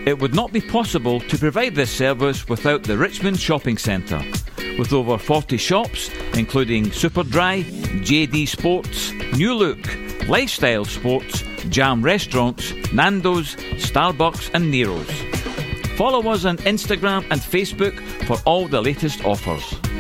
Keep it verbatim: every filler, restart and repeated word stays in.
It would not be possible to provide this service without the Richmond Shopping Centre. With over forty shops, including Superdry, J D Sports, New Look, Lifestyle Sports, Jam Restaurants, Nando's, Starbucks and Nero's. Follow us on Instagram and Facebook for all the latest offers.